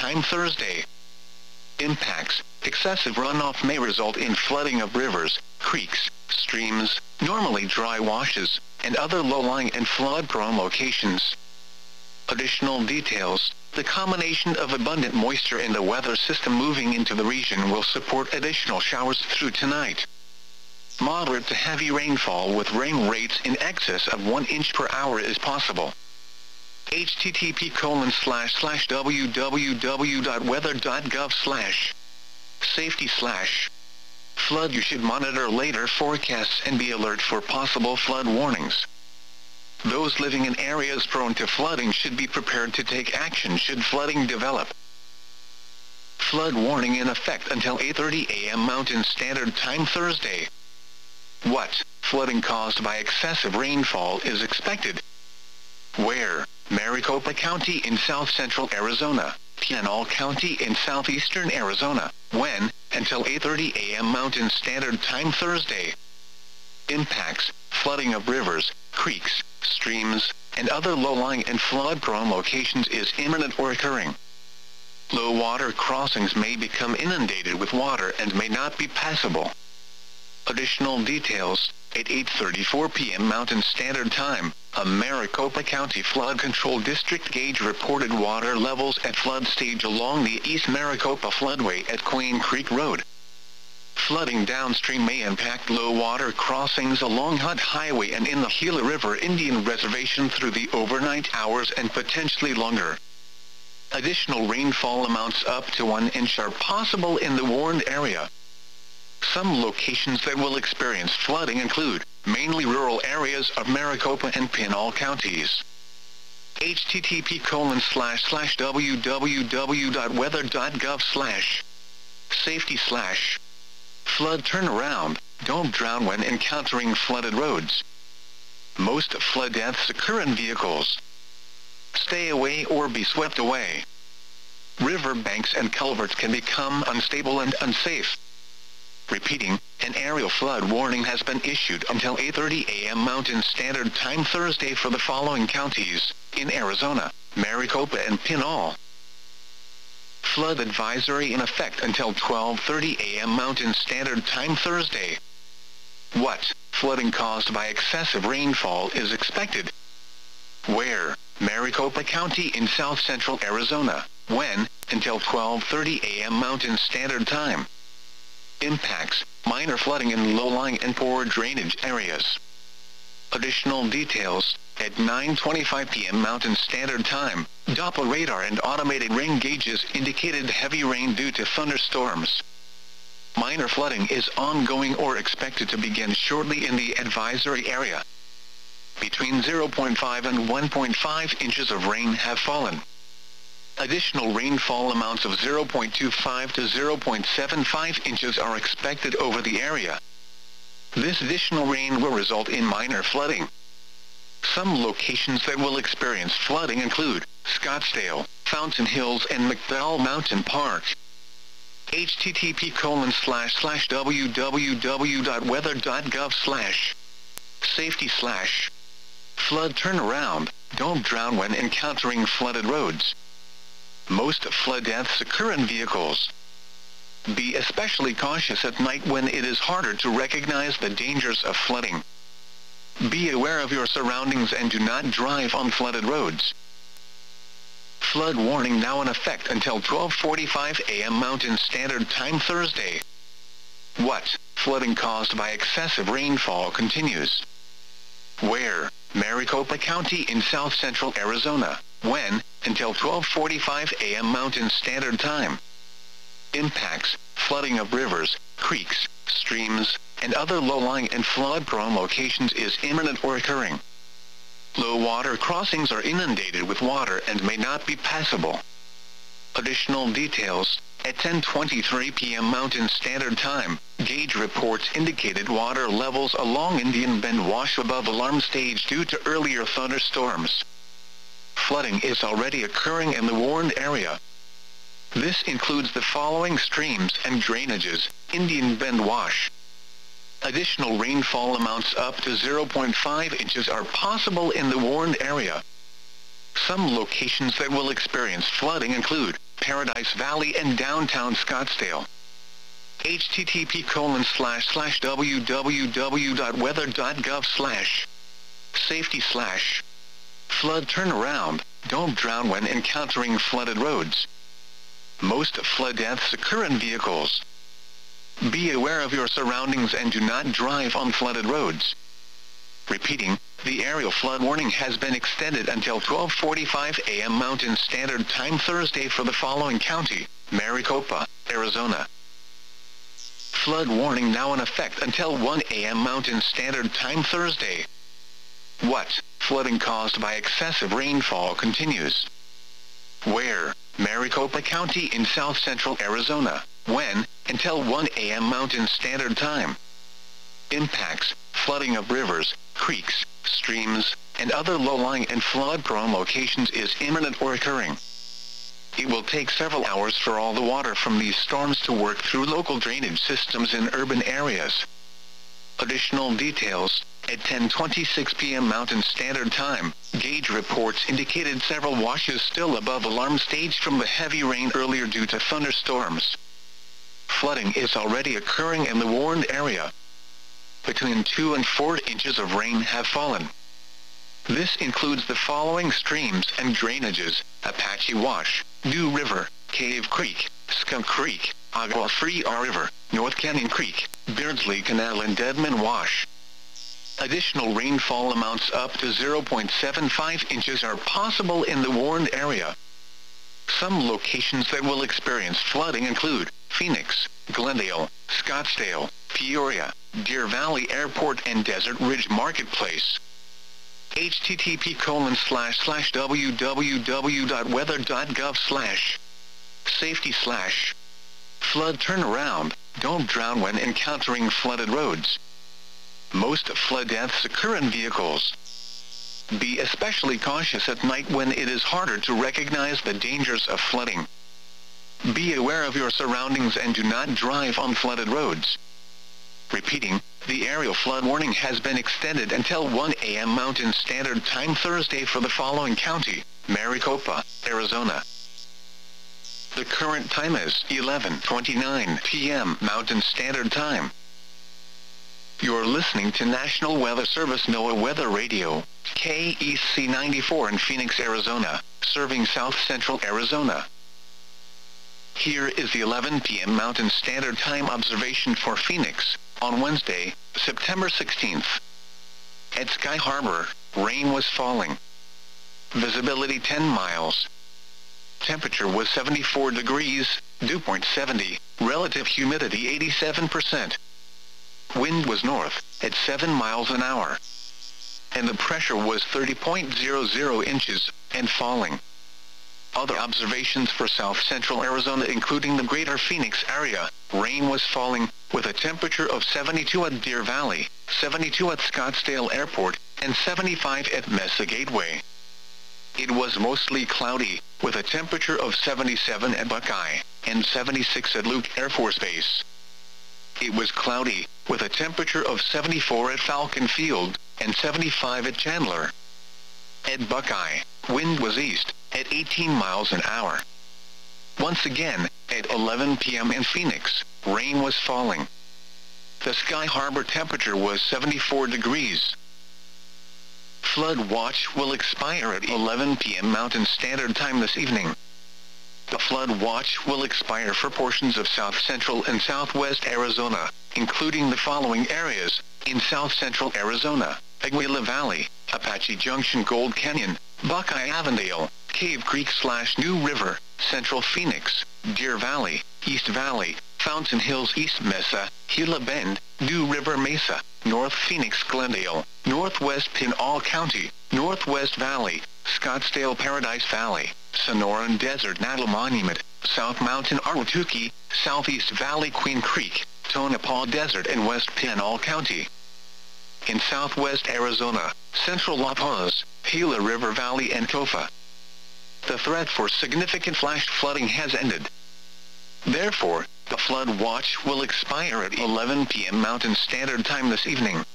time Thursday. Impacts: excessive runoff may result in flooding of rivers, creeks, streams, normally dry washes, and other low-lying and flood-prone locations. Additional details: the combination of abundant moisture in the weather system moving into the region will support additional showers through tonight. Moderate to heavy rainfall with rain rates in excess of 1 inch per hour is possible. http://www.weather.gov/safety/ flood. You should monitor later forecasts and be alert for possible flood warnings. Those living in areas prone to flooding should be prepared to take action should flooding develop. Flood warning in effect until 8:30 a.m. Mountain Standard Time Thursday. What? Flooding caused by excessive rainfall is expected. Where? Maricopa County in south-central Arizona, Pinal County in southeastern Arizona. When? Until 8:30 a.m. Mountain Standard Time Thursday. Impacts: flooding of rivers, creeks, streams, and other low-lying and flood-prone locations is imminent or occurring. Low water crossings may become inundated with water and may not be passable. Additional details: at 8:34 p.m. Mountain Standard Time, a Maricopa County Flood Control District gauge reported water levels at flood stage along the East Maricopa Floodway at Queen Creek Road. Flooding downstream may impact low water crossings along Hutt Highway and in the Gila River Indian Reservation through the overnight hours and potentially longer. Additional rainfall amounts up to 1 inch are possible in the warned area. Some locations that will experience flooding include mainly rural areas of Maricopa and Pinal counties. http://www.weather.gov/safety/ flood turnaround. Don't drown when encountering flooded roads. Most flood deaths occur in vehicles. Stay away or be swept away. River banks and culverts can become unstable and unsafe. Repeating, an aerial flood warning has been issued until 8:30 a.m. Mountain Standard Time Thursday for the following counties in Arizona: Maricopa and Pinal. Flood advisory in effect until 12:30 a.m. Mountain Standard Time Thursday. What? Flooding caused by excessive rainfall is expected. Where? Maricopa County in south-central Arizona. When? Until 12:30 a.m. Mountain Standard Time. Impacts: minor flooding in low-lying and poor drainage areas. Additional details: at 9:25 p.m. Mountain Standard Time, Doppler radar and automated rain gauges indicated heavy rain due to thunderstorms. Minor flooding is ongoing or expected to begin shortly in the advisory area. Between 0.5 and 1.5 inches of rain have fallen. Additional rainfall amounts of 0.25 to 0.75 inches are expected over the area. This additional rain will result in minor flooding. Some locations that will experience flooding include Scottsdale, Fountain Hills and McDowell Mountain Park. http://www.weather.gov/safety/ flood turnaround. Don't drown when encountering flooded roads. Most flood deaths occur in vehicles. Be especially cautious at night when it is harder to recognize the dangers of flooding. Be aware of your surroundings and do not drive on flooded roads. Flood warning now in effect until 12:45 a.m. Mountain Standard Time Thursday. What? Flooding caused by excessive rainfall continues. Where? Maricopa County in south-central Arizona. When? Until 12:45 a.m. Mountain Standard Time. Impacts: flooding of rivers, creeks, streams, and other low-lying and flood-prone locations is imminent or occurring. Low water crossings are inundated with water and may not be passable. Additional details: at 10:23 p.m. Mountain Standard Time, gauge reports indicated water levels along Indian Bend Wash above alarm stage due to earlier thunderstorms. Flooding is already occurring in the warned area. This includes the following streams and drainages: Indian Bend Wash. Additional rainfall amounts up to 0.5 inches are possible in the warned area. Some locations that will experience flooding include Paradise Valley and downtown Scottsdale. http://www.weather.gov/safety/ flood turnaround, don't drown when encountering flooded roads. Most flood deaths occur in vehicles. Be aware of your surroundings and do not drive on flooded roads. Repeating, the aerial flood warning has been extended until 12:45 a.m. Mountain Standard Time Thursday for the following county: Maricopa, Arizona. Flood warning now in effect until 1 a.m. Mountain Standard Time Thursday. What? Flooding caused by excessive rainfall continues. Where? Maricopa County in south central Arizona. When? Until 1 a.m. Mountain Standard Time. Impacts: flooding of rivers, creeks, streams, and other low-lying and flood-prone locations is imminent or occurring. It will take several hours for all the water from these storms to work through local drainage systems in urban areas. Additional details: at 10:26 p.m. Mountain Standard Time, gauge reports indicated several washes still above alarm stage from the heavy rain earlier due to thunderstorms. Flooding is already occurring in the warned area. Between 2 and 4 inches of rain have fallen. This includes the following streams and drainages: Apache Wash, New River, Cave Creek, Skunk Creek, Agua Fria River, North Canyon Creek, Beardsley Canal and Deadman Wash. Additional rainfall amounts up to 0.75 inches are possible in the warned area. Some locations that will experience flooding include Phoenix, Glendale, Scottsdale, Peoria, Deer Valley Airport and Desert Ridge Marketplace. http://www.weather.gov/safety/ flood turnaround, don't drown when encountering flooded roads. Most flood deaths occur in vehicles. Be especially cautious at night when it is harder to recognize the dangers of flooding. Be aware of your surroundings and do not drive on flooded roads. Repeating, the aerial flood warning has been extended until 1 a.m. Mountain Standard Time Thursday for the following county: Maricopa, Arizona. The current time is 11:29 p.m. Mountain Standard Time. You're listening to National Weather Service NOAA Weather Radio, KEC 94 in Phoenix, Arizona, serving south central Arizona. Here is the 11 p.m. Mountain Standard Time observation for Phoenix, on Wednesday, September 16th. At Sky Harbor, rain was falling. Visibility 10 miles. Temperature was 74 degrees, dew point 70, relative humidity 87%. Wind was north, at 7 miles an hour. And the pressure was 30.00 inches, and falling. Other observations for south central Arizona including the greater Phoenix area: rain was falling, with a temperature of 72 at Deer Valley, 72 at Scottsdale Airport, and 75 at Mesa Gateway. It was mostly cloudy, with a temperature of 77 at Buckeye, and 76 at Luke Air Force Base. It was cloudy, with a temperature of 74 at Falcon Field, and 75 at Chandler. At Buckeye, wind was east, at 18 miles an hour. Once again, at 11 p.m. in Phoenix, rain was falling. The Sky Harbor temperature was 74 degrees. Flood watch will expire at 11 p.m. Mountain Standard Time this evening. The flood watch will expire for portions of south central and southwest Arizona, including the following areas: in south central Arizona, Aguila Valley, Apache Junction, Gold Canyon, Buckeye Avondale, Cave Creek/New River, Central Phoenix, Deer Valley, East Valley, Fountain Hills, East Mesa, Gila Bend, New River Mesa, North Phoenix, Glendale, Northwest Pinal County, Northwest Valley, Scottsdale, Paradise Valley, Sonoran Desert, Natal Monument, South Mountain, Ahwatukee, Southeast Valley, Queen Creek, Tonopah Desert and West Pinal County. In southwest Arizona, central La Paz, Gila River Valley and Tofa. The threat for significant flash flooding has ended. Therefore, the flood watch will expire at 11 p.m. Mountain Standard Time this evening.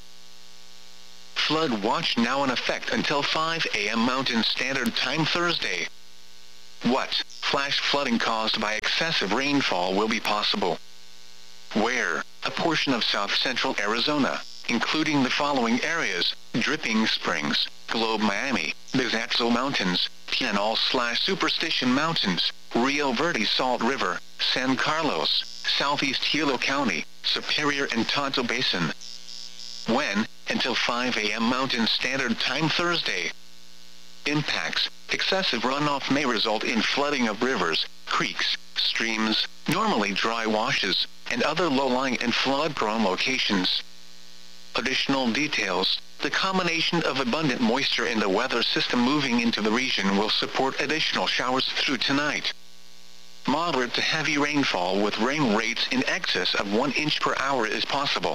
Flood watch now in effect until 5 a.m. Mountain Standard Time Thursday. What flash flooding caused by excessive rainfall will be possible? Where a portion of south-central Arizona, including the following areas: Dripping Springs, Globe Miami, Bizaxo Mountains, Pinal/Superstition Mountains, Rio Verde Salt River, San Carlos, southeast Hilo County, Superior and Tonto Basin. When? Until 5 a.m. Mountain Standard Time Thursday. Impacts: excessive runoff may result in flooding of rivers, creeks, streams, normally dry washes, and other low-lying and flood-prone locations. Additional details: the combination of abundant moisture in the weather system moving into the region will support additional showers through tonight. Moderate to heavy rainfall with rain rates in excess of 1 inch per hour is possible.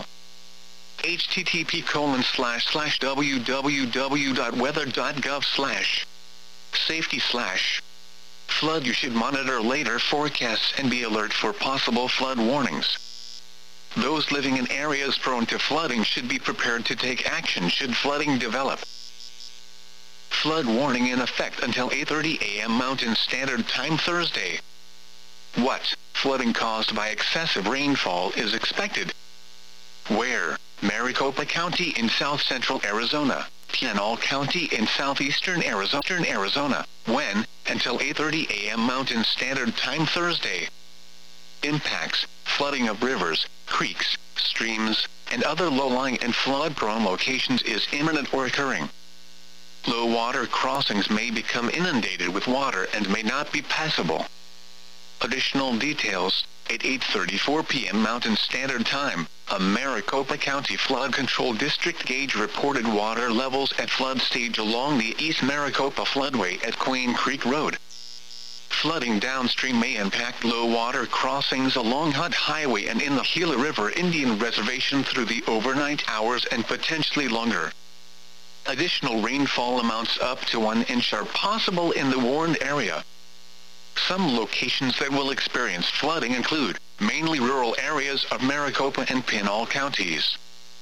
http://www.weather.gov/ safety/ flood. You should monitor later forecasts and be alert for possible flood warnings. Those living in areas prone to flooding should be prepared to take action should flooding develop. Flood warning in effect until 8:30 a.m. Mountain Standard Time Thursday. What flooding caused by excessive rainfall is expected? Where? Maricopa County in south-central Arizona, Pinal County in southeastern Arizona. When? Until 8:30 a.m. Mountain Standard Time Thursday. Impacts: flooding of rivers, creeks, streams, and other low-lying and flood-prone locations is imminent or occurring. Low water crossings may become inundated with water and may not be passable. Additional details: at 8:34 p.m. Mountain Standard Time, a Maricopa County Flood Control District gauge reported water levels at flood stage along the East Maricopa Floodway at Queen Creek Road. Flooding downstream may impact low water crossings along Hunt Highway and in the Gila River Indian Reservation through the overnight hours and potentially longer. Additional rainfall amounts up to 1 inch are possible in the warned area. Some locations that will experience flooding include mainly rural areas of Maricopa and Pinal counties.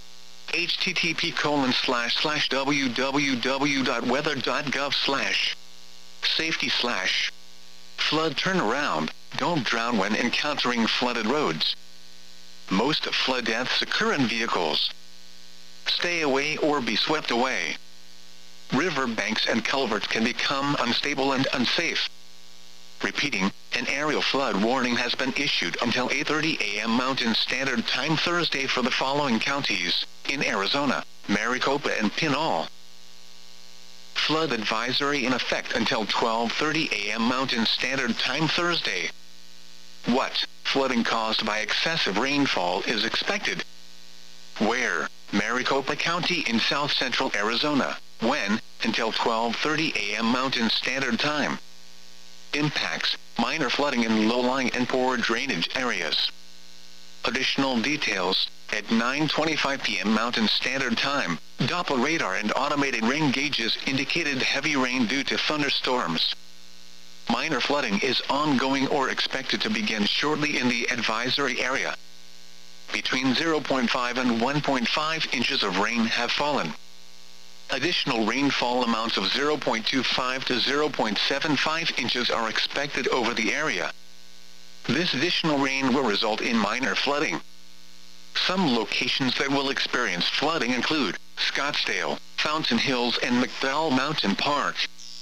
http://www.weather.gov/ safety/ flood turnaround. Don't drown when encountering flooded roads. Most flood deaths occur in vehicles. Stay away or be swept away. River banks and culverts can become unstable and unsafe. Repeating, an aerial flood warning has been issued until 8:30 a.m. Mountain Standard Time Thursday for the following counties in Arizona: Maricopa and Pinal. Flood advisory in effect until 12:30 a.m. Mountain Standard Time Thursday. What flooding caused by excessive rainfall is expected? Where? Maricopa County in south-central Arizona. When? Until 12:30 a.m. Mountain Standard Time. Impacts: minor flooding in low-lying and poor drainage areas. Additional details: at 9:25 p.m. Mountain Standard Time, Doppler radar and automated rain gauges indicated heavy rain due to thunderstorms. Minor flooding is ongoing or expected to begin shortly in the advisory area. Between 0.5 and 1.5 inches of rain have fallen. Additional rainfall amounts of 0.25 to 0.75 inches are expected over the area. This additional rain will result in minor flooding. Some locations that will experience flooding include Scottsdale, Fountain Hills, and McDowell Mountain Park.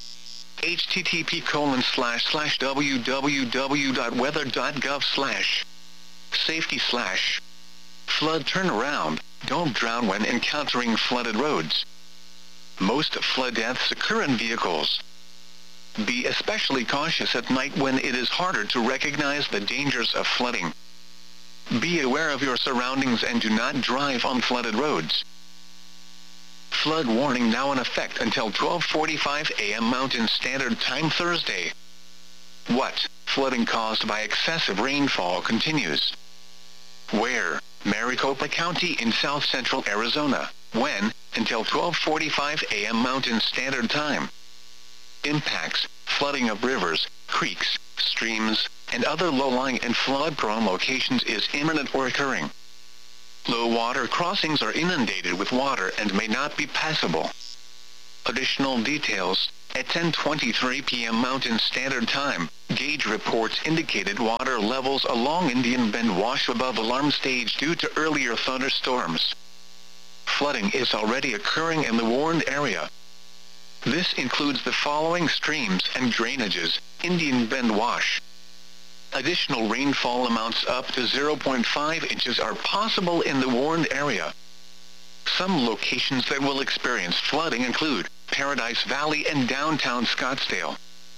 http://www.weather.gov/ safety/ flood turnaround. Don't drown when encountering flooded roads. Most flood deaths occur in vehicles. Be especially cautious at night when it is harder to recognize the dangers of flooding. Be aware of your surroundings and do not drive on flooded roads. Flood warning now in effect until 12:45 a.m. Mountain Standard Time Thursday. What flooding caused by excessive rainfall continues? Where? Maricopa County in south-central Arizona. When? Until 12:45 a.m. Mountain Standard Time. Impacts: flooding of rivers, creeks, streams, and other low-lying and flood-prone locations is imminent or occurring. Low water crossings are inundated with water and may not be passable. Additional details: At 10:23 p.m. Mountain Standard Time, gauge reports indicated water levels along Indian Bend wash above alarm stage due to earlier thunderstorms. Flooding is already occurring in the warned area. This includes the following streams and drainages: Indian Bend wash. Additional rainfall amounts up to 0.5 inches are possible in the warned area. Some locations that will experience flooding include Paradise Valley and downtown Scottsdale.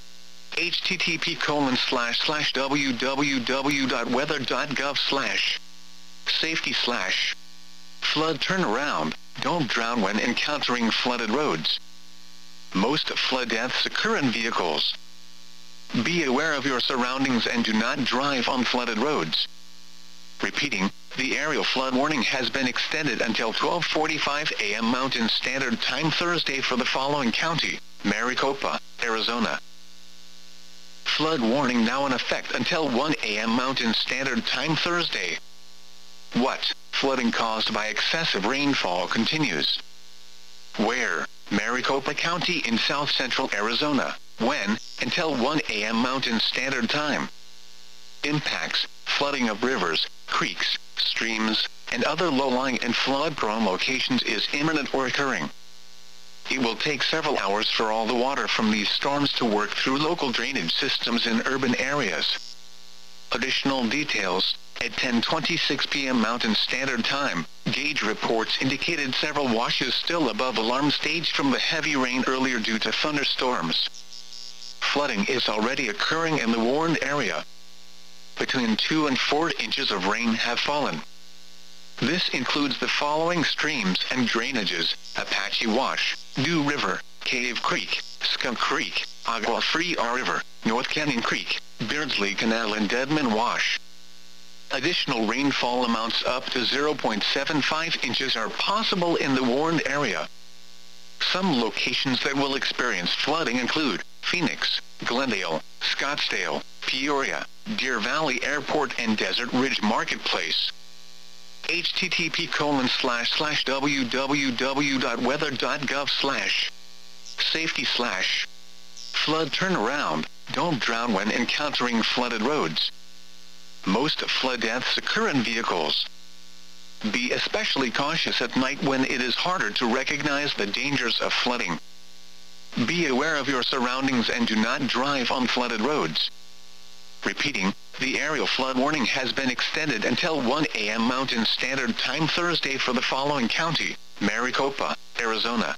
http://www.weather.gov/safety/ flood turnaround, don't drown when encountering flooded roads. Most flood deaths occur in vehicles. Be aware of your surroundings and do not drive on flooded roads. Repeating, the aerial flood warning has been extended until 12:45 a.m. Mountain Standard Time Thursday for the following county: Maricopa, Arizona. Flood warning now in effect until 1 a.m. Mountain Standard Time Thursday. What? Flooding caused by excessive rainfall continues. Where? Maricopa County in south central Arizona. When? Until 1 a.m. Mountain Standard Time. Impacts: flooding of rivers, creeks, streams, and other low-lying and flood-prone locations is imminent or occurring. It will take several hours for all the water from these storms to work through local drainage systems in urban areas. Additional details: at 10:26 p.m. Mountain Standard Time, gauge reports indicated several washes still above alarm stage from the heavy rain earlier due to thunderstorms. Flooding is already occurring in the warned area. Between 2 and 4 inches of rain have fallen. This includes the following streams and drainages: Apache Wash, New River, Cave Creek, Skunk Creek, Agua Fria River, North Canyon Creek, Beardsley Canal and Deadman Wash. Additional rainfall amounts up to 0.75 inches are possible in the warned area. Some locations that will experience flooding include Phoenix, Glendale, Scottsdale, Peoria, Deer Valley Airport and Desert Ridge Marketplace. http://www.weather.gov/safety/ flood turnaround, don't drown when encountering flooded roads. Most flood deaths occur in vehicles. Be especially cautious at night when it is harder to recognize the dangers of flooding. Be aware of your surroundings and do not drive on flooded roads. Repeating, the aerial flood warning has been extended until 1 a.m. Mountain Standard Time Thursday for the following county: Maricopa, Arizona.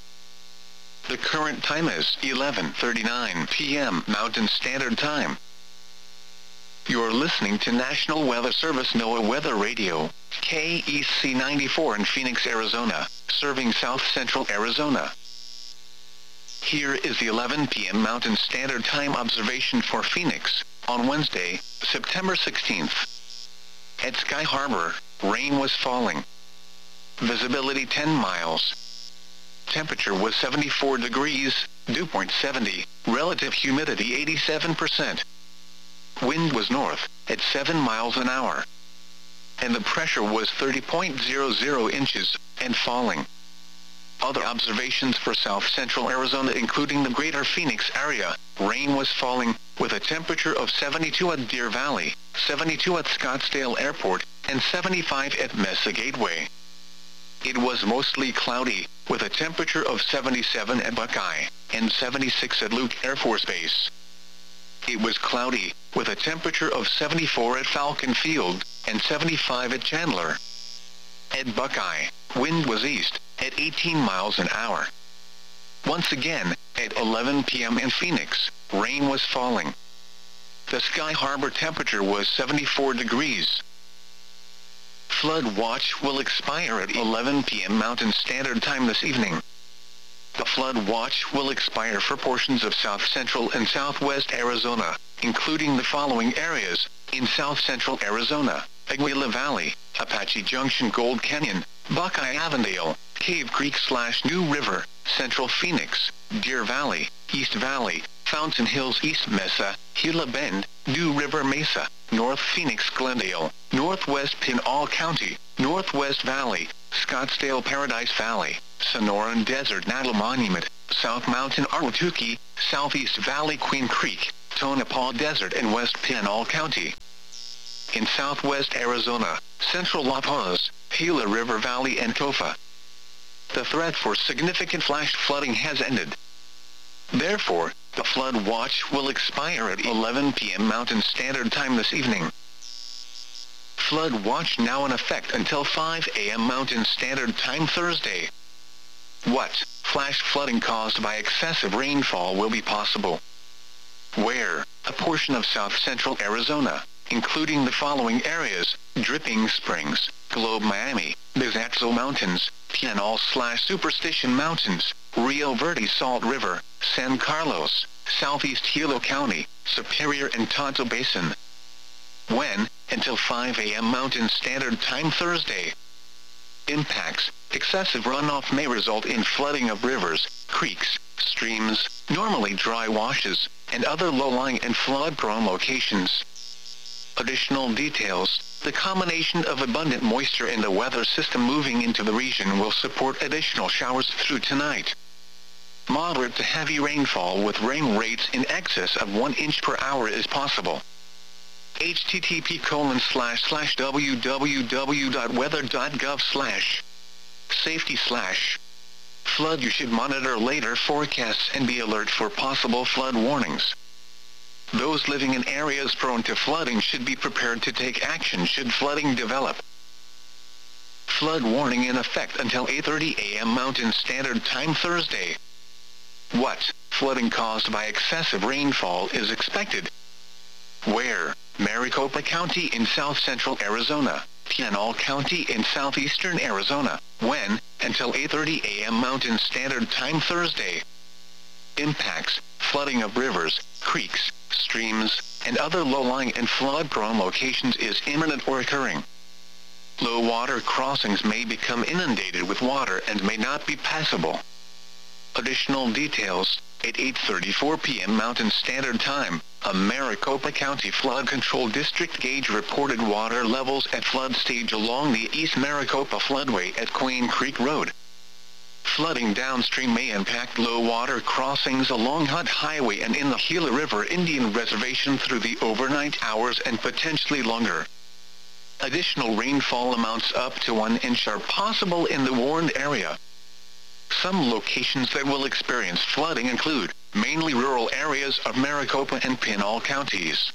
The current time is 11:39 p.m. Mountain Standard Time. You're listening to National Weather Service NOAA Weather Radio, KEC 94 in Phoenix, Arizona, serving south central Arizona. Here is the 11 p.m. Mountain Standard Time observation for Phoenix, on Wednesday, September 16th. At Sky Harbor, rain was falling. Visibility 10 miles. Temperature was 74 degrees, dew point 70, relative humidity 87%. Wind was north, at 7 miles an hour. And the pressure was 30.00 inches, and falling. Other observations for south central Arizona including the greater Phoenix area, rain was falling, with a temperature of 72 at Deer Valley, 72 at Scottsdale Airport, and 75 at Mesa Gateway. It was mostly cloudy, with a temperature of 77 at Buckeye, and 76 at Luke Air Force Base. It was cloudy, with a temperature of 74 at Falcon Field, and 75 at Chandler. At Buckeye, wind was east, at 18 miles an hour. Once again, at 11 p.m. in Phoenix, rain was falling. The Sky Harbor temperature was 74 degrees. Flood watch will expire at 11 p.m. Mountain Standard Time this evening. The flood watch will expire for portions of south central and southwest Arizona, including the following areas: in south central Arizona, Aguila Valley, Apache Junction, Gold Canyon, Buckeye Avondale, Cave Creek/New River, Central Phoenix, Deer Valley, East Valley, Fountain Hills, East Mesa, Gila Bend, New River Mesa, North Phoenix, Glendale, Northwest Pinal County, Northwest Valley, Scottsdale, Paradise Valley, Sonoran Desert, Natal Monument, South Mountain Ahwatukee, Southeast Valley Queen Creek, Tonopah Desert and West Pinal County. In southwest Arizona, central La Paz, Gila River Valley and Tofa. The threat for significant flash flooding has ended. Therefore, the flood watch will expire at 11 p.m. Mountain Standard Time this evening. Flood watch now in effect until 5 a.m. Mountain Standard Time Thursday. What flash flooding caused by excessive rainfall will be possible? Where? A portion of south-central Arizona, including the following areas: Dripping Springs, Globe Miami, Bizaxo Mountains, Pinal/Superstition Mountains, Rio Verde Salt River, San Carlos, Southeast Hilo County, Superior and Tonto Basin. When? Until 5 a.m. Mountain Standard Time Thursday. Impacts: excessive runoff may result in flooding of rivers, creeks, streams, normally dry washes, and other low-lying and flood-prone locations. Additional details: the combination of abundant moisture in the weather system moving into the region will support additional showers through tonight. Moderate to heavy rainfall with rain rates in excess of 1 inch per hour is possible. http://www.weather.gov/safety/ flood. You should monitor later forecasts and be alert for possible flood warnings. Those living in areas prone to flooding should be prepared to take action should flooding develop. Flood warning in effect until 8:30 a.m. Mountain Standard Time Thursday. What flooding caused by excessive rainfall is expected? Where? Maricopa County in south-central Arizona, Pinal County in southeastern Arizona. When? Until 8:30 a.m. Mountain Standard Time Thursday. Impacts: flooding of rivers, creeks, streams, and other low-lying and flood-prone locations is imminent or occurring. Low-water crossings may become inundated with water and may not be passable. Additional details: at 8:34 p.m. Mountain Standard Time, a Maricopa County Flood Control District gauge reported water levels at flood stage along the East Maricopa Floodway at Queen Creek Road. Flooding downstream may impact low-water crossings along Hutt Highway and in the Gila River Indian Reservation through the overnight hours and potentially longer. Additional rainfall amounts up to 1 inch are possible in the warned area. Some locations that will experience flooding include mainly rural areas of Maricopa and Pinal counties.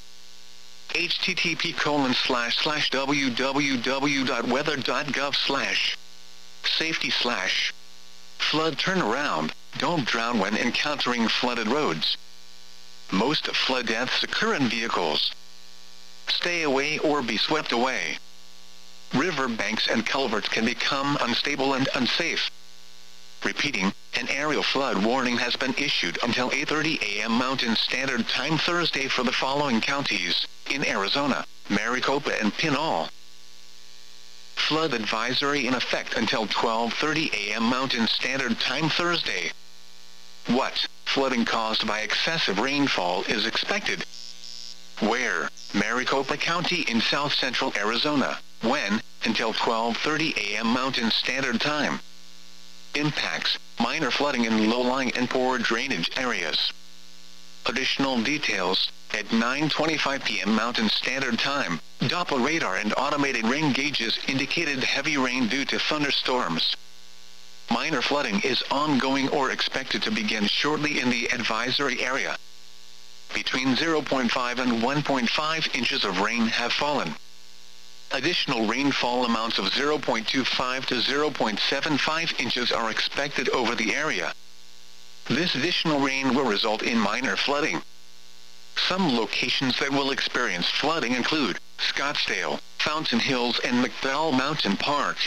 http://www.weather.gov/safety/ flood turnaround. Don't drown when encountering flooded roads. Most flood deaths occur in vehicles. Stay away or be swept away. River banks and culverts can become unstable and unsafe. Repeating, an aerial flood warning has been issued until 8:30 a.m. Mountain Standard Time Thursday for the following counties in Arizona: Maricopa and Pinal. Flood advisory in effect until 12:30 a.m. Mountain Standard Time Thursday. What flooding caused by excessive rainfall is expected? Where? Maricopa County in south-central Arizona. When? Until 12:30 a.m. Mountain Standard Time. Impacts: minor flooding in low-lying and poor drainage areas. Additional details: at 9:25 p.m. Mountain Standard Time, Doppler radar and automated rain gauges indicated heavy rain due to thunderstorms. Minor flooding is ongoing or expected to begin shortly in the advisory area. Between 0.5 and 1.5 inches of rain have fallen. Additional rainfall amounts of 0.25 to 0.75 inches are expected over the area. This additional rain will result in minor flooding. Some locations that will experience flooding include Scottsdale, Fountain Hills and McDowell Mountain Park.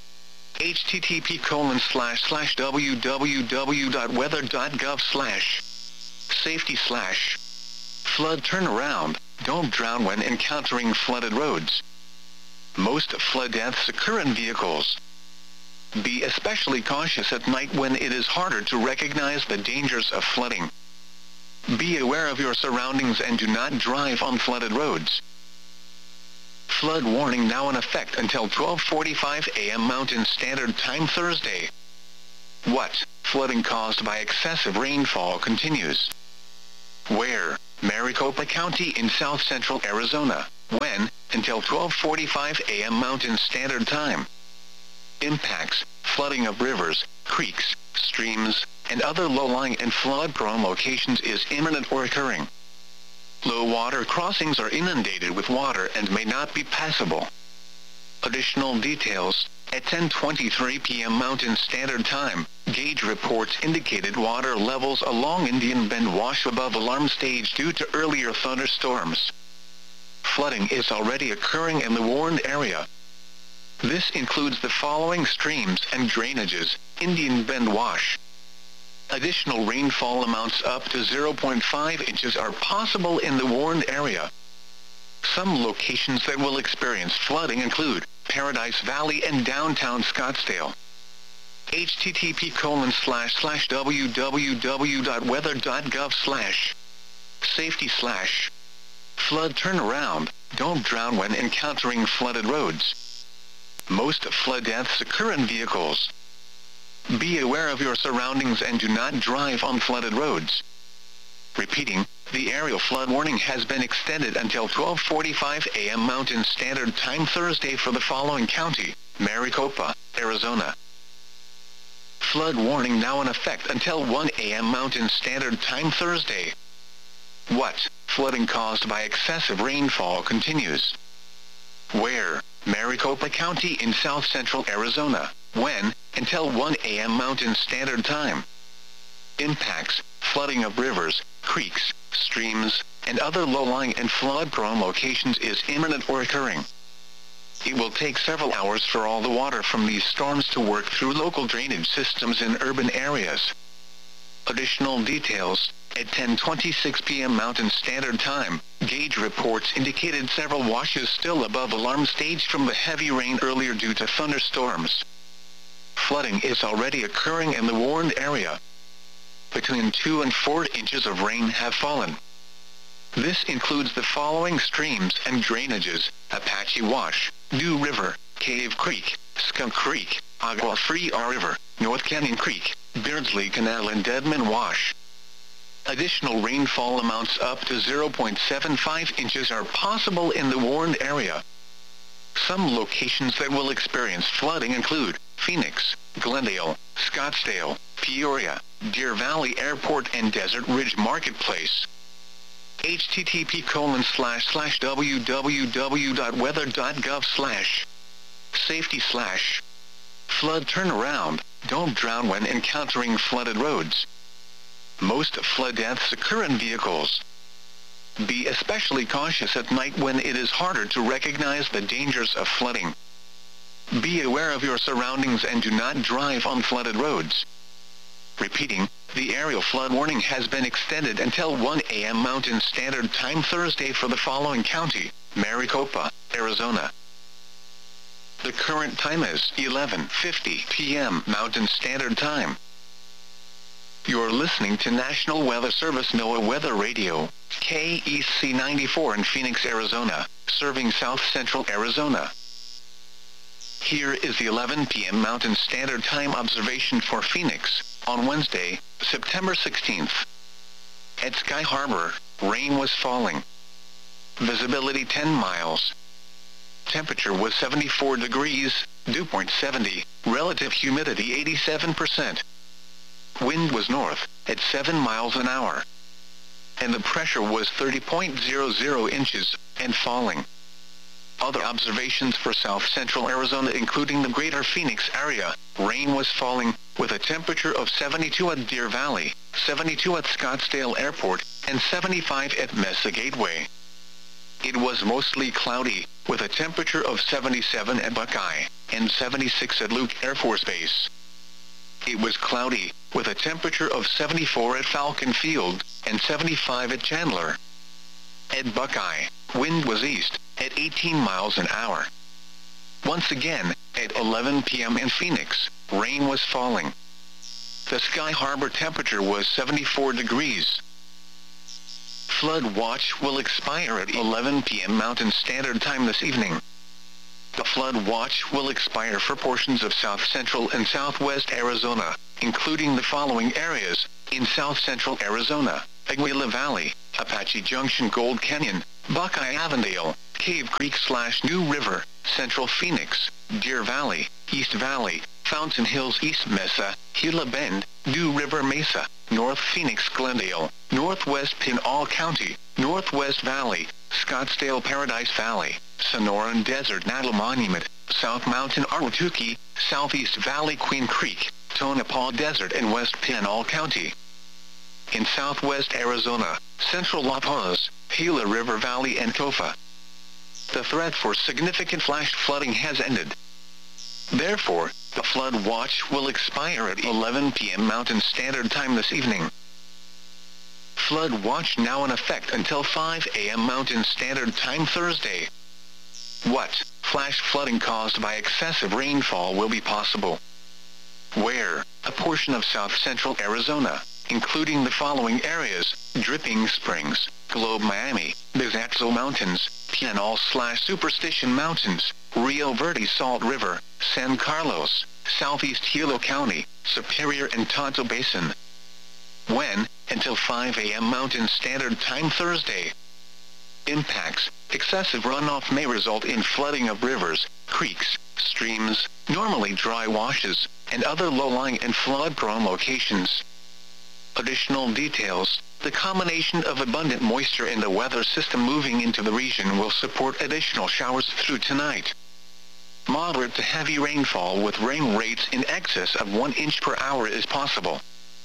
http://www.weather.gov/safety/ flood turnaround. Don't drown when encountering flooded roads. Most flood deaths occur in vehicles. Be especially cautious at night when it is harder to recognize the dangers of flooding. Be aware of your surroundings and do not drive on flooded roads. Flood warning now in effect until 12:45 a.m. Mountain Standard Time Thursday. What flooding caused by excessive rainfall continues. Where? Maricopa County in south-central Arizona. When? Until 12:45 a.m. Mountain Standard Time. Impacts: flooding of rivers, creeks, streams, and other low-lying and flood-prone locations is imminent or occurring. Low water crossings are inundated with water and may not be passable. Additional details: at 10:23 p.m. Mountain Standard Time, gauge reports indicated water levels along Indian Bend wash above alarm stage due to earlier thunderstorms. Flooding is already occurring in the warned area. This includes the following streams and drainages: Indian Bend wash. Additional rainfall amounts up to 0.5 inches are possible in the warned area. Some locations that will experience flooding include Paradise Valley and downtown Scottsdale. http://www.weather.gov/safety/ flood turnaround, don't drown when encountering flooded roads. Most flood deaths occur in vehicles. Be aware of your surroundings and do not drive on flooded roads. Repeating, the aerial flood warning has been extended until 12:45 a.m. Mountain Standard Time Thursday for the following county: Maricopa, Arizona. Flood warning now in effect until 1 a.m. Mountain Standard Time Thursday. What? Flooding caused by excessive rainfall continues. Where? Maricopa County in south-central Arizona. When? Until 1 a.m. Mountain Standard Time. Impacts: flooding of rivers, creeks, streams, and other low-lying and flood-prone locations is imminent or occurring. It will take several hours for all the water from these storms to work through local drainage systems in urban areas. Additional details: at 10:26 p.m. Mountain Standard Time, gauge reports indicated several washes still above alarm stage from the heavy rain earlier due to thunderstorms. Flooding is already occurring in the warned area. Between 2 and 4 inches of rain have fallen. This includes the following streams and drainages: Apache Wash, New River, Cave Creek, Skunk Creek, Agua Fria River, North Canyon Creek, Beardsley Canal and Deadman Wash. Additional rainfall amounts up to 0.75 inches are possible in the warned area. Some locations that will experience flooding include Phoenix, Glendale, Scottsdale, Peoria, Deer Valley Airport and Desert Ridge Marketplace. http://www.weather.gov/safety/ flood turnaround, don't drown when encountering flooded roads. Most flood deaths occur in vehicles. Be especially cautious at night when it is harder to recognize the dangers of flooding. Be aware of your surroundings and do not drive on flooded roads. Repeating, the aerial flood warning has been extended until 1 a.m. Mountain Standard Time Thursday for the following county: Maricopa, Arizona. The current time is 11:50 p.m. Mountain Standard Time. You're listening to National Weather Service NOAA Weather Radio, KEC 94 in Phoenix, Arizona, serving south-central Arizona. Here is the 11 p.m. Mountain Standard Time observation for Phoenix, on Wednesday, September 16th. At Sky Harbor, rain was falling. Visibility 10 miles. Temperature was 74 degrees, dew point 70, relative humidity 87%. Wind was north, at 7 miles an hour. And the pressure was 30.00 inches, and falling. Other observations for south-central Arizona including the greater Phoenix area, rain was falling, with a temperature of 72 at Deer Valley, 72 at Scottsdale Airport, and 75 at Mesa Gateway. It was mostly cloudy, with a temperature of 77 at Buckeye, and 76 at Luke Air Force Base. It was cloudy, with a temperature of 74 at Falcon Field, and 75 at Chandler. At Buckeye, wind was east, at 18 miles an hour. Once again, at 11 p.m. in Phoenix, rain was falling. The Sky Harbor temperature was 74 degrees. Flood watch will expire at 11 p.m. Mountain Standard Time this evening. the flood watch will expire for portions of south-central and southwest Arizona, including the following areas: in south-central Arizona, Aguila Valley, Apache Junction, Gold Canyon, Buckeye Avondale, Cave Creek/New River, Central Phoenix, Deer Valley, East Valley, Fountain Hills, East Mesa, Gila Bend, New River Mesa, North Phoenix, Glendale, Northwest Pinal County, Northwest Valley, Scottsdale, Paradise Valley, Sonoran Desert, Natal Monument, South Mountain, Ahwatukee, Southeast Valley, Queen Creek, Tonopah Desert, and West Pinal County. In southwest Arizona, central La Paz, Gila River Valley, and Tofa. The threat for significant flash flooding has ended. Therefore, the flood watch will expire at 11 p.m. Mountain Standard Time this evening. Flood watch now in effect until 5 a.m. Mountain Standard Time Thursday. What flash flooding caused by excessive rainfall will be possible? Where? A portion of south-central Arizona, including the following areas: Dripping Springs, Globe, Miami, Bizaxo Mountains, Pinal/Superstition Mountains, Rio Verde, Salt River, San Carlos, Southeast Hilo County, Superior and Tonto Basin. When? Until 5 a.m. Mountain Standard Time Thursday. Impacts: excessive runoff may result in flooding of rivers, creeks, streams, normally dry washes, and other low-lying and flood-prone locations. Additional details: the combination of abundant moisture in the weather system moving into the region will support additional showers through tonight. Moderate to heavy rainfall with rain rates in excess of 1 inch per hour is possible.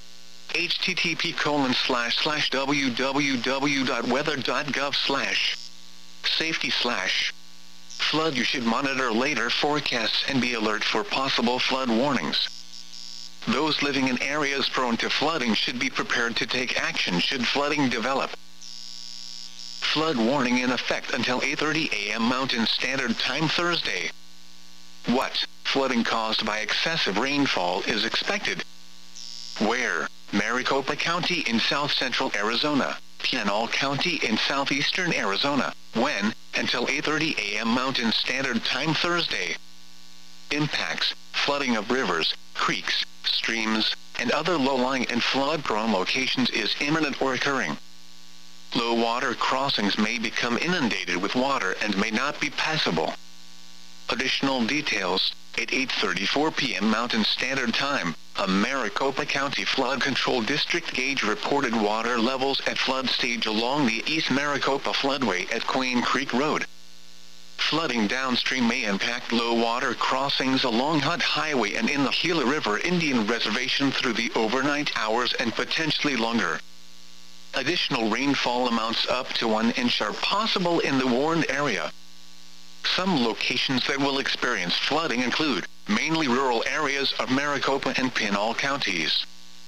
http://www.weather.gov/safety/ flood. You should monitor later forecasts and be alert for possible flood warnings. Those living in areas prone to flooding should be prepared to take action should flooding develop. Flood warning in effect until 8:30 a.m. Mountain Standard Time Thursday. What flooding caused by excessive rainfall is expected? Where? Maricopa County in south-central Arizona, Pinal County in southeastern Arizona. When? Until 8:30 a.m. Mountain Standard Time Thursday. Impacts: flooding of rivers, creeks, streams, and other low-lying and flood-prone locations is imminent or occurring. Low water crossings may become inundated with water and may not be passable. Additional details: at 8:34 p.m. Mountain Standard Time, a Maricopa County Flood Control District gauge reported water levels at flood stage along the East Maricopa Floodway at Queen Creek Road. Flooding downstream may impact low water crossings along Hunt Highway and in the Gila River Indian Reservation through the overnight hours and potentially longer. Additional rainfall amounts up to 1 inch are possible in the warned area. Some locations that will experience flooding include mainly rural areas of Maricopa and Pinal counties.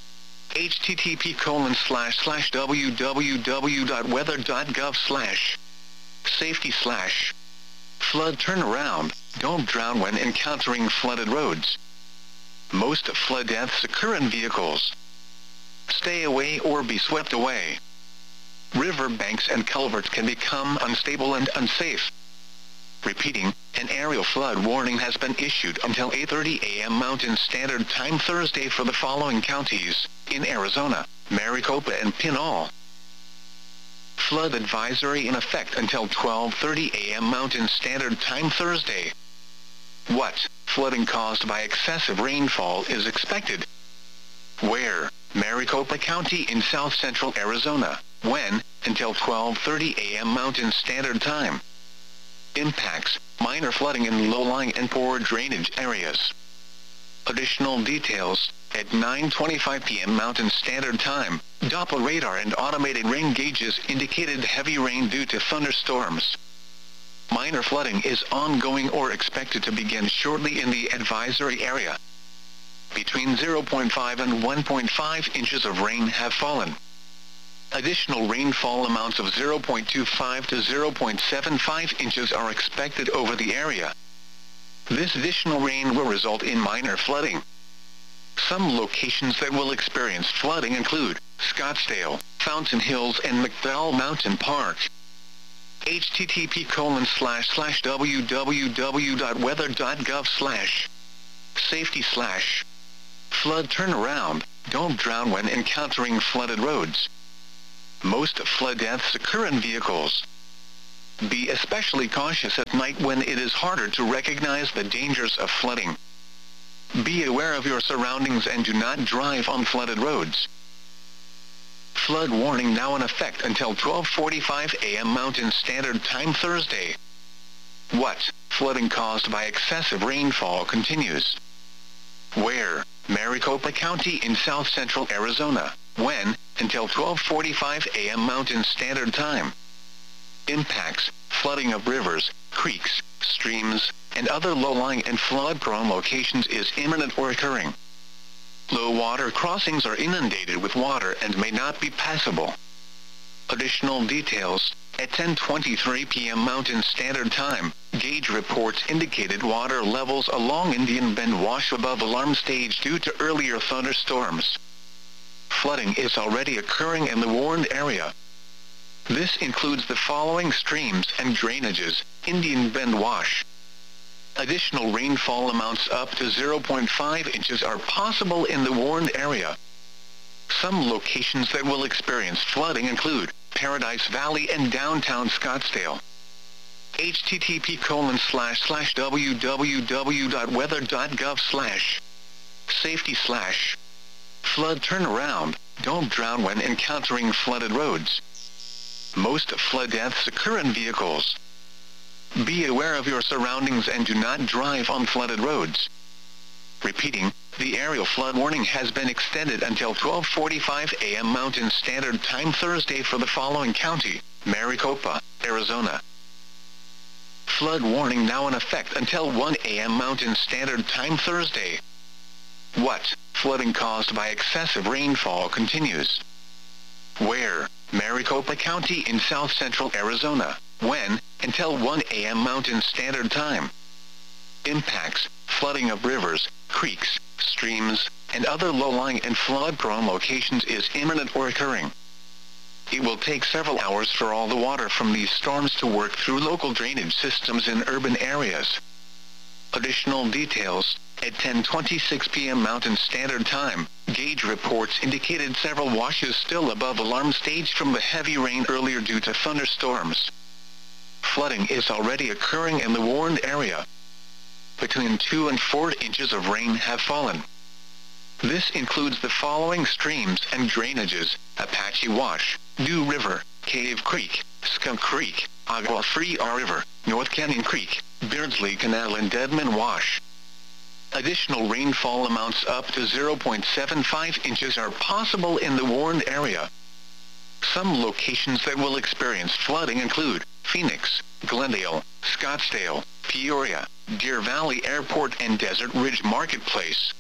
http://www.weather.gov/safety/ flood turnaround. Don't drown when encountering flooded roads. Most flood deaths occur in vehicles. Stay away or be swept away. River banks and culverts can become unstable and unsafe. Repeating, an aerial flood warning has been issued until 8:30 a.m. Mountain Standard Time Thursday for the following counties in Arizona: Maricopa and Pinal. Flood advisory in effect until 12:30 a.m. Mountain Standard Time Thursday. What flooding caused by excessive rainfall is expected? Where? Maricopa County in south-central Arizona. When? Until 12:30 a.m. Mountain Standard Time. Impacts: minor flooding in low-lying and poor drainage areas. Additional details: at 9:25 p.m. Mountain Standard Time, Doppler radar and automated rain gauges indicated heavy rain due to thunderstorms. Minor flooding is ongoing or expected to begin shortly in the advisory area. Between 0.5 and 1.5 inches of rain have fallen. Additional rainfall amounts of 0.25 to 0.75 inches are expected over the area. This additional rain will result in minor flooding. Some locations that will experience flooding include Scottsdale, Fountain Hills, and McDowell Mountain Park. http://www.weather.gov/safety/flood turnaround, don't drown when encountering flooded roads. Most flood deaths occur in vehicles. Be especially cautious at night when it is harder to recognize the dangers of flooding. Be aware of your surroundings and do not drive on flooded roads. Flood warning now in effect until 12:45 a.m. Mountain Standard Time Thursday. What? Flooding caused by excessive rainfall continues. Where? Maricopa County in south-central Arizona. When? Until 12:45 a.m. Mountain Standard Time. Impacts: flooding of rivers, creeks, streams, and other low-lying and flood-prone locations is imminent or occurring. Low water crossings are inundated with water and may not be passable. Additional details: at 10:23 p.m. Mountain Standard Time, gauge reports indicated water levels along Indian Bend Wash above alarm stage due to earlier thunderstorms. Flooding is already occurring in the warned area. This includes the following streams and drainages: Indian Bend Wash. Additional rainfall amounts up to 0.5 inches are possible in the warned area. Some locations that will experience flooding include Paradise Valley and downtown Scottsdale. http://www.weather.gov/safety/flood turnaround, don't drown when encountering flooded roads. Most flood deaths occur in vehicles. Be aware of your surroundings and do not drive on flooded roads. Repeating, the aerial flood warning has been extended until 12:45 a.m. Mountain Standard Time Thursday for the following county: Maricopa, Arizona. Flood warning now in effect until 1 a.m. Mountain Standard Time Thursday. What? Flooding caused by excessive rainfall continues. Where? Maricopa County in south-central Arizona. When? Until 1 a.m. Mountain Standard Time. Impacts: flooding of rivers, creeks, streams, and other low-lying and flood-prone locations is imminent or occurring. It will take several hours for all the water from these storms to work through local drainage systems in urban areas. Additional details: at 10:26 p.m. Mountain Standard Time, gauge reports indicated several washes still above alarm stage from the heavy rain earlier due to thunderstorms. Flooding is already occurring in the warned area. Between 2 and 4 inches of rain have fallen. This includes the following streams and drainages: Apache Wash, Dew River, Cave Creek, Skunk Creek, Agua Fria River, North Canyon Creek, Beardsley Canal and Deadman Wash. Additional rainfall amounts up to 0.75 inches are possible in the warned area. Some locations that will experience flooding include Phoenix, Glendale, Scottsdale, Peoria, Deer Valley Airport and Desert Ridge Marketplace.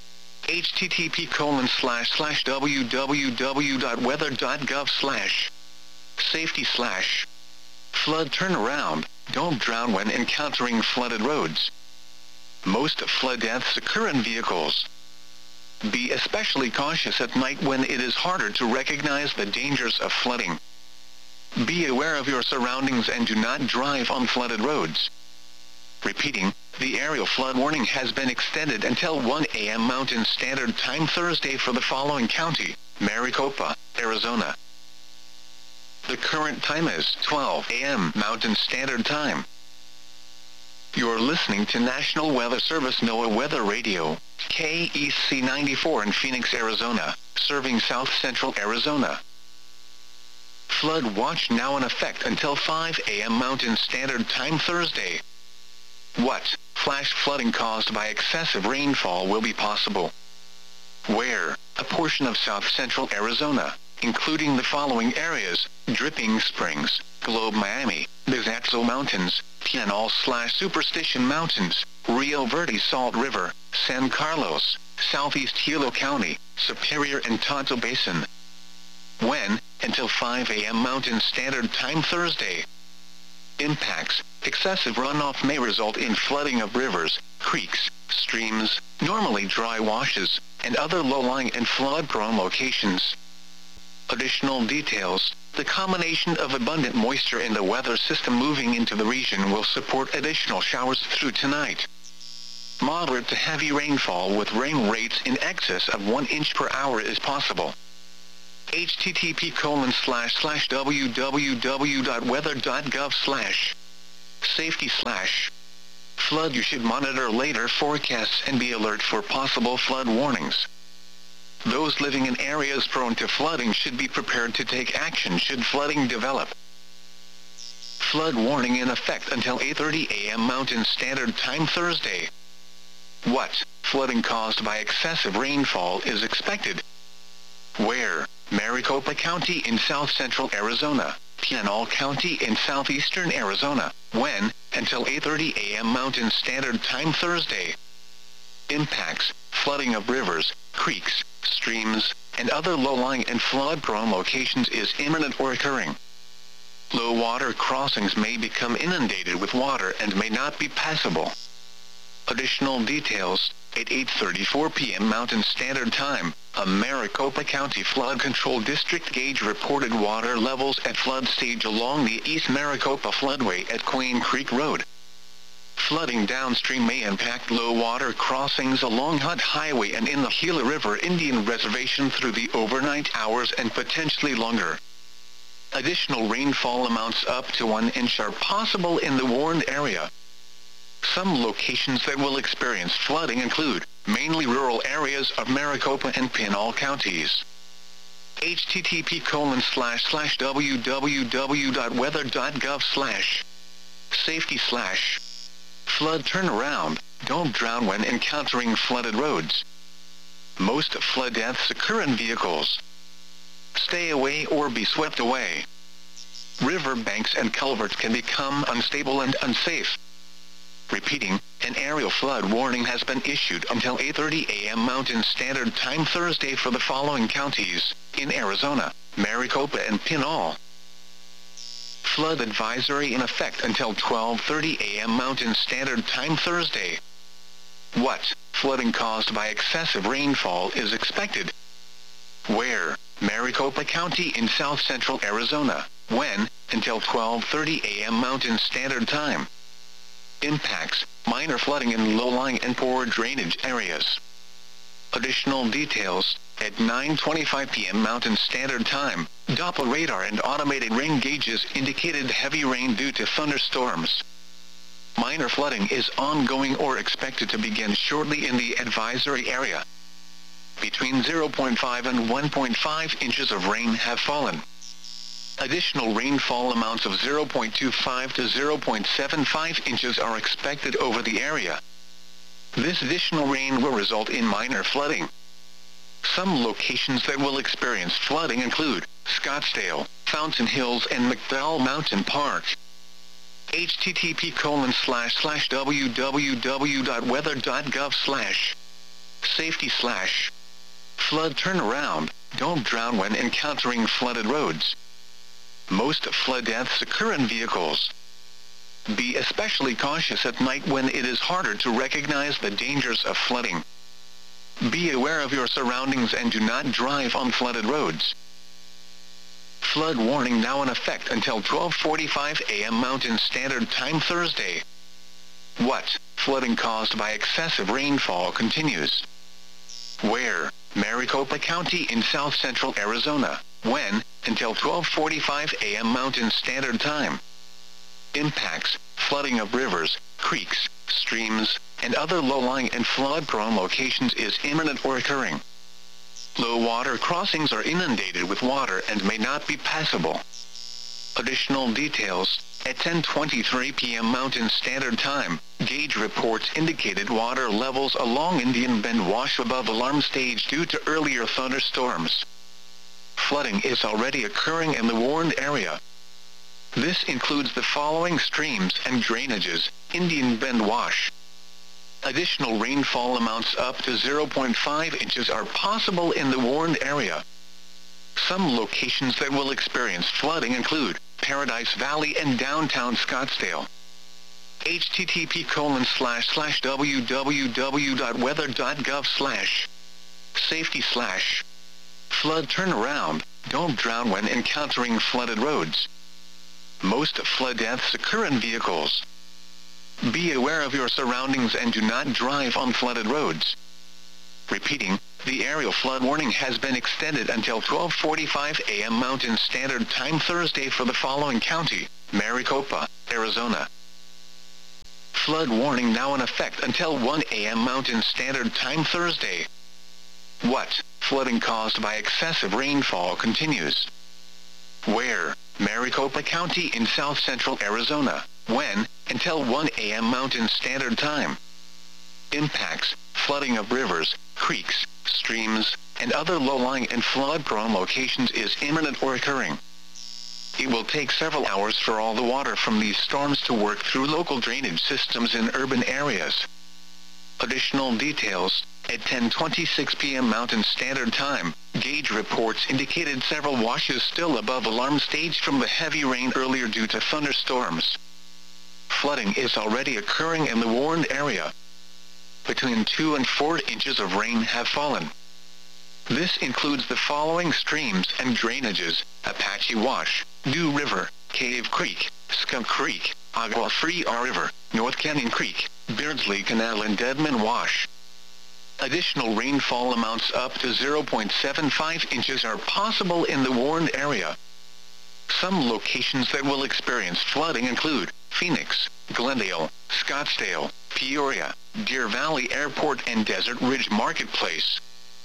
http://www.weather.gov/safety/flood turnaround, don't drown when encountering flooded roads. Most flood deaths occur in vehicles. Be especially cautious at night when it is harder to recognize the dangers of flooding. Be aware of your surroundings and do not drive on flooded roads. Repeating, the aerial flood warning has been extended until 1 a.m. Mountain Standard Time Thursday for the following county: Maricopa, Arizona. The current time is 12 a.m. Mountain Standard Time. You're listening to National Weather Service NOAA Weather Radio, KEC 94 in Phoenix, Arizona, serving south-central Arizona. Flood watch now in effect until 5 a.m. Mountain Standard Time Thursday. What? Flash flooding caused by excessive rainfall will be possible. Where? A portion of south-central Arizona, including the following areas: Dripping Springs, Globe Miami, Bizaxo Mountains, Pianal/Superstition Mountains, Rio Verde Salt River, San Carlos, Southeast Hilo County, Superior and Tonto Basin. When? Until 5 a.m. Mountain Standard Time Thursday. Impacts: excessive runoff may result in flooding of rivers, creeks, streams, normally dry washes, and other low-lying and flood-prone locations. Additional details: the combination of abundant moisture in the weather system moving into the region will support additional showers through tonight. Moderate to heavy rainfall with rain rates in excess of 1 inch per hour is possible. http://www.weather.gov/safety/flood. You should monitor later forecasts and be alert for possible flood warnings. Those living in areas prone to flooding should be prepared to take action should flooding develop. Flood warning in effect until 8:30 a.m. Mountain Standard Time Thursday. What? Flooding caused by excessive rainfall is expected. Where? Maricopa County in south-central Arizona, Pinal County in southeastern Arizona. When? Until 8:30 a.m. Mountain Standard Time Thursday. Impacts: flooding of rivers, creeks, streams, and other low-lying and flood-prone locations is imminent or occurring. Low water crossings may become inundated with water and may not be passable. Additional details: at 8:34 p.m. Mountain Standard Time, a Maricopa County Flood Control District gauge reported water levels at flood stage along the East Maricopa Floodway at Queen Creek Road. Flooding downstream may impact low water crossings along Hutt Highway and in the Gila River Indian Reservation through the overnight hours and potentially longer. Additional rainfall amounts up to 1 inch are possible in the warned area. Some locations that will experience flooding include mainly rural areas of Maricopa and Pinal counties. http://www.weather.gov/safety/flood turnaround. Don't drown when encountering flooded roads. Most flood deaths occur in vehicles. Stay away or be swept away. River banks and culverts can become unstable and unsafe. Repeating, an aerial flood warning has been issued until 8:30 a.m. Mountain Standard Time Thursday for the following counties in Arizona: Maricopa and Pinal. Flood advisory in effect until 12:30 a.m. Mountain Standard Time Thursday. What? Flooding caused by excessive rainfall is expected. Where? Maricopa County in south-central Arizona. When? Until 12:30 a.m. Mountain Standard Time. Impacts: minor flooding in low-lying and poor drainage areas. Additional details: at 9:25 p.m. Mountain Standard Time, Doppler radar and automated rain gauges indicated heavy rain due to thunderstorms. Minor flooding is ongoing or expected to begin shortly in the advisory area. Between 0.5 and 1.5 inches of rain have fallen. Additional rainfall amounts of 0.25 to 0.75 inches are expected over the area. This additional rain will result in minor flooding. Some locations that will experience flooding include Scottsdale, Fountain Hills and McDowell Mountain Park. http://www.weather.gov/safety/flood turnaround. Don't drown when encountering flooded roads. Most flood deaths occur in vehicles. Be especially cautious at night when it is harder to recognize the dangers of flooding. Be aware of your surroundings and do not drive on flooded roads. Flood warning now in effect until 12:45 a.m. Mountain Standard Time Thursday. What? Flooding caused by excessive rainfall continues. Where? Maricopa County in south-central Arizona. When? Until 12:45 a.m. Mountain Standard Time. Impacts: flooding of rivers, creeks, streams, and other low-lying and flood-prone locations is imminent or occurring. Low water crossings are inundated with water and may not be passable. Additional details: at 10:23 p.m. Mountain Standard Time, gauge reports indicated water levels along Indian Bend wash above alarm stage due to earlier thunderstorms. Flooding is already occurring in the warned area. This includes the following streams and drainages: Indian Bend Wash. Additional rainfall amounts up to 0.5 inches are possible in the warned area. Some locations that will experience flooding include Paradise Valley and downtown Scottsdale. http://www.weather.gov/safety/flood turnaround. don't drown when encountering flooded roads. Most flood deaths occur in vehicles. Be aware of your surroundings and do not drive on flooded roads. Repeating, the aerial flood warning has been extended until 12:45 a.m. Mountain Standard Time Thursday for the following county: Maricopa, Arizona. Flood warning now in effect until 1 a.m. Mountain Standard Time Thursday. What? Flooding caused by excessive rainfall continues. Where? Maricopa County in south central Arizona. When? Until 1 a.m. Mountain Standard Time. Impacts: flooding of rivers, creeks, streams, and other low-lying and flood-prone locations is imminent or occurring. It will take several hours for all the water from these storms to work through local drainage systems in urban areas. Additional details: at 10:26 p.m. Mountain Standard Time, gauge reports indicated several washes still above alarm stage from the heavy rain earlier due to thunderstorms. Flooding is already occurring in the warned area. Between 2 and 4 inches of rain have fallen. This includes the following streams and drainages: Apache Wash, Dew River, Cave Creek, Skunk Creek, Agua Fria River, North Canyon Creek, Beardsley Canal and Deadman Wash. Additional rainfall amounts up to 0.75 inches are possible in the warned area. Some locations that will experience flooding include Phoenix, Glendale, Scottsdale, Peoria, Deer Valley Airport and Desert Ridge Marketplace.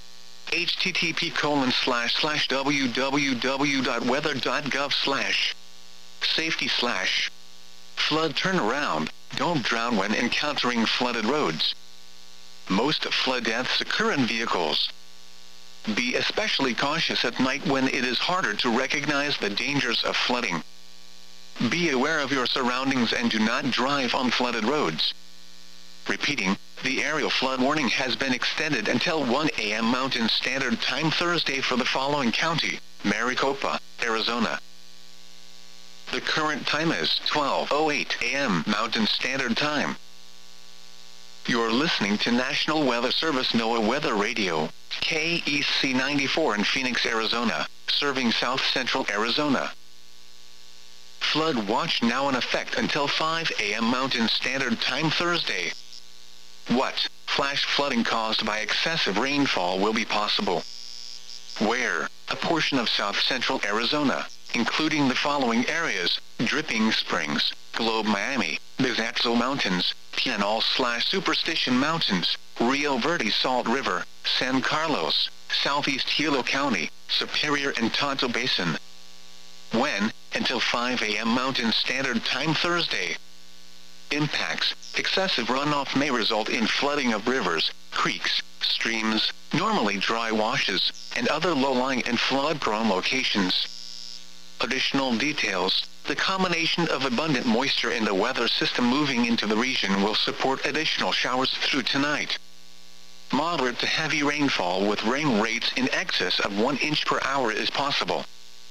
http://www.weather.gov/safety/ flood turnaround, don't drown when encountering flooded roads. Most flood deaths occur in vehicles. Be especially cautious at night when it is harder to recognize the dangers of flooding. Be aware of your surroundings and do not drive on flooded roads. Repeating, the aerial flood warning has been extended until 1 a.m. Mountain Standard Time Thursday for the following county: Maricopa, Arizona. The current time is 12:08 a.m. Mountain Standard Time. You're listening to National Weather Service NOAA Weather Radio, KEC 94 in Phoenix, Arizona, serving south central Arizona. Flood watch now in effect until 5 a.m. Mountain Standard Time Thursday. What? Flash flooding caused by excessive rainfall will be possible. Where? A portion of south central Arizona, including the following areas: Dripping Springs, Globe Miami, Bizaxo Mountains, Pinal/Superstition Mountains, Rio Verde Salt River, San Carlos, southeast Hilo County, Superior and Tonto Basin. When? Until 5 a.m. Mountain Standard Time Thursday. Impacts: excessive runoff may result in flooding of rivers, creeks, streams, normally dry washes, and other low-lying and flood-prone locations. Additional details: the combination of abundant moisture in the weather system moving into the region will support additional showers through tonight. Moderate to heavy rainfall with rain rates in excess of 1 inch per hour is possible.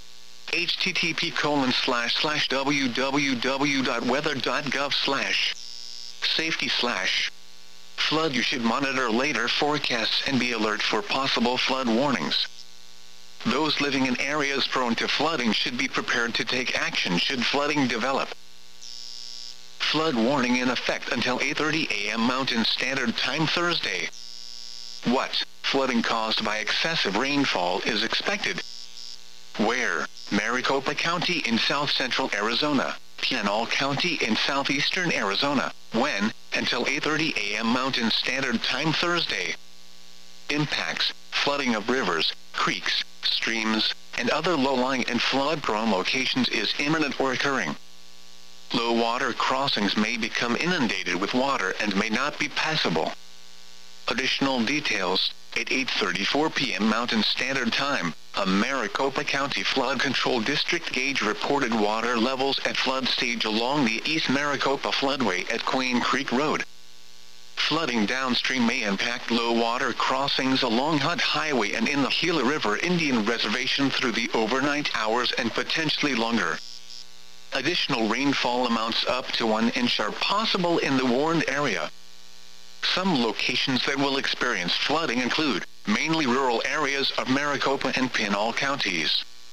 http://www.weather.gov/safety/ flood. You should monitor later forecasts and be alert for possible flood warnings. Those living in areas prone to flooding should be prepared to take action should flooding develop. Flood warning in effect until 8:30 a.m. Mountain Standard Time Thursday. What? Flooding caused by excessive rainfall is expected. Where? Maricopa County in south central Arizona, Pinal County in southeastern Arizona. When? Until 8:30 a.m. Mountain Standard Time Thursday. Impacts: flooding of rivers, creeks, streams, and other low-lying and flood-prone locations is imminent or occurring. Low water crossings may become inundated with water and may not be passable. Additional details: at 8:34 p.m. Mountain Standard Time, a Maricopa County Flood Control District gauge reported water levels at flood stage along the East Maricopa floodway at Queen Creek Road. Flooding downstream may impact low water crossings along Hunt Highway and in the Gila River Indian Reservation through the overnight hours and potentially longer. Additional rainfall amounts up to 1 inch are possible in the warned area. Some locations that will experience flooding include mainly rural areas of Maricopa and Pinal counties.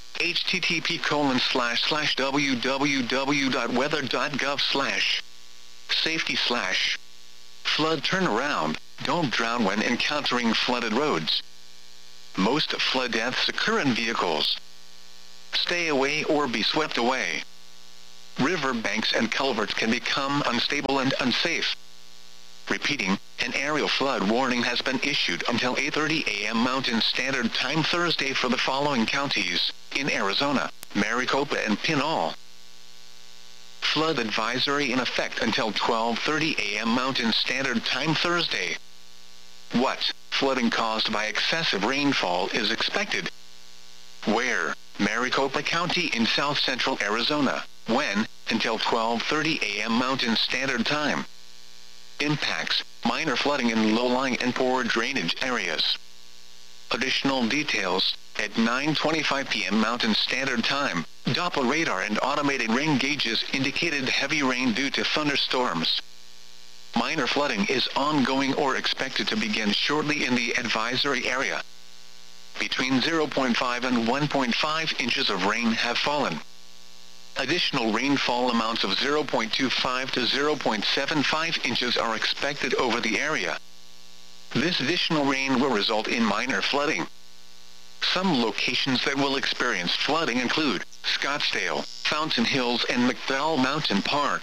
http://www.weather.gov/safety/flood turnaround, don't drown when encountering flooded roads. Most flood deaths occur in vehicles. Stay away or be swept away. River banks and culverts can become unstable and unsafe. Repeating, an aerial flood warning has been issued until 8:30 a.m. Mountain Standard Time Thursday for the following counties, in Arizona, Maricopa and Pinal. Flood advisory in effect until 12:30 a.m. Mountain Standard Time Thursday. What? Flooding caused by excessive rainfall is expected. Where? Maricopa County in south central Arizona. When? Until 12:30 a.m. Mountain Standard Time. Impacts: minor flooding in low-lying and poor drainage areas. Additional details: at 9:25 p.m. Mountain Standard Time, Doppler radar and automated rain gauges indicated heavy rain due to thunderstorms. Minor flooding is ongoing or expected to begin shortly in the advisory area. Between 0.5 and 1.5 inches of rain have fallen. Additional rainfall amounts of 0.25 to 0.75 inches are expected over the area. This additional rain will result in minor flooding. Some locations that will experience flooding include Scottsdale, Fountain Hills and McDowell Mountain Park.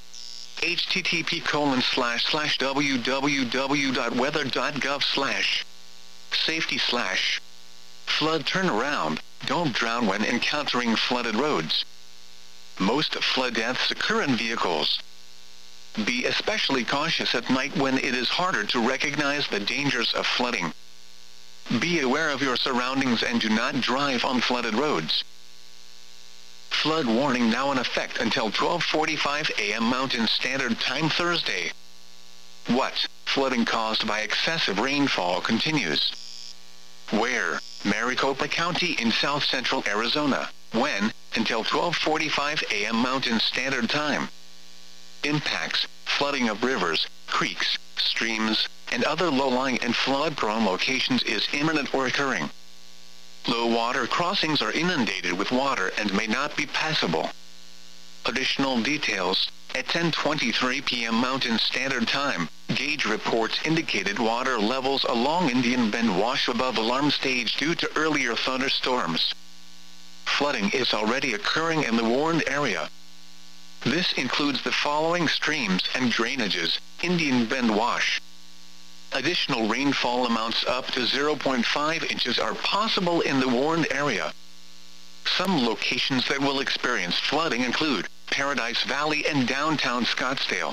http://www.weather.gov/safety/flood turnaround, don't drown when encountering flooded roads. Most flood deaths occur in vehicles. Be especially cautious at night when it is harder to recognize the dangers of flooding. Be aware of your surroundings and do not drive on flooded roads. Flood warning now in effect until 12:45 a.m. Mountain Standard Time Thursday. What? Flooding caused by excessive rainfall continues. Where? Maricopa County in south central Arizona. When? Until 12:45 a.m. Mountain Standard Time. Impacts: flooding of rivers, creeks, streams, and other low-lying and flood-prone locations is imminent or occurring. Low water crossings are inundated with water and may not be passable. Additional details: at 10:23 p.m. Mountain Standard Time, gauge reports indicated water levels along Indian Bend wash above alarm stage due to earlier thunderstorms. Flooding is already occurring in the warned area. This includes the following streams and drainages: Indian Bend Wash. Additional rainfall amounts up to 0.5 inches are possible in the warned area. Some locations that will experience flooding include Paradise Valley and downtown Scottsdale.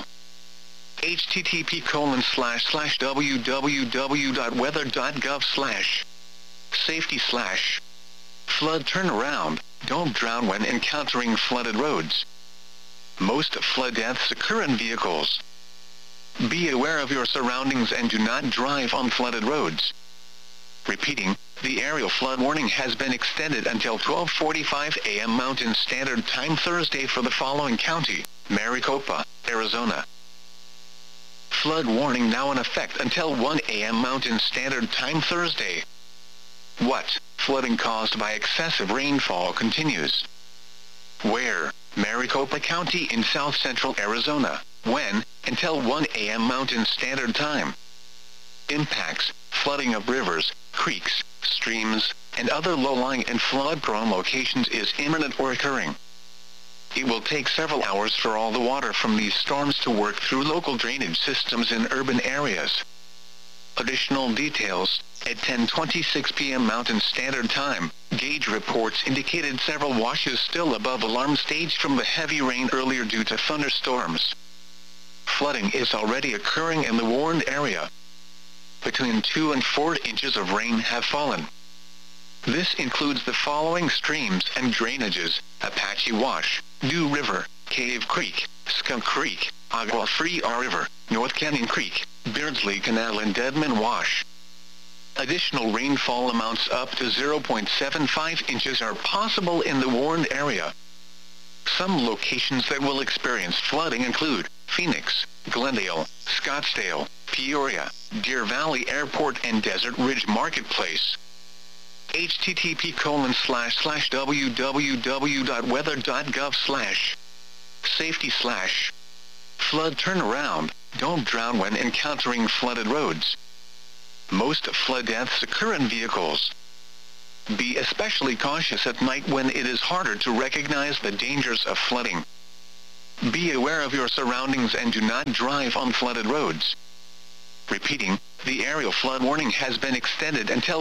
http://www.weather.gov/safety/flood turnaround, don't drown when encountering flooded roads. Most flood deaths occur in vehicles. Be aware of your surroundings and do not drive on flooded roads. Repeating, the aerial flood warning has been extended until 12:45 a.m. Mountain Standard Time Thursday for the following county, Maricopa, Arizona. Flood warning now in effect until 1 a.m. Mountain Standard Time Thursday. What? Flooding caused by excessive rainfall continues. Where? Maricopa County in south central Arizona. When? Until 1 a.m. Mountain Standard Time. Impacts: flooding of rivers, creeks, streams, and other low-lying and flood-prone locations is imminent or occurring. It will take several hours for all the water from these storms to work through local drainage systems in urban areas. Additional details: at 10:26 p.m. Mountain Standard Time, gauge reports indicated several washes still above alarm stage from the heavy rain earlier due to thunderstorms. Flooding is already occurring in the warned area. Between 2 and 4 inches of rain have fallen. This includes the following streams and drainages: Apache Wash, Dew River, Cave Creek, Skunk Creek, Agua Fria River, North Canyon Creek, Beardsley Canal and Deadman Wash. Additional rainfall amounts up to 0.75 inches are possible in the warned area. Some locations that will experience flooding include Phoenix, Glendale, Scottsdale, Peoria, Deer Valley Airport and Desert Ridge Marketplace. http://www.weather.gov/safety/flood turnaround, don't drown when encountering flooded roads. Most flood deaths occur in vehicles. Be especially cautious at night when it is harder to recognize the dangers of flooding. Be aware of your surroundings and do not drive on flooded roads. Repeating, the aerial flood warning has been extended until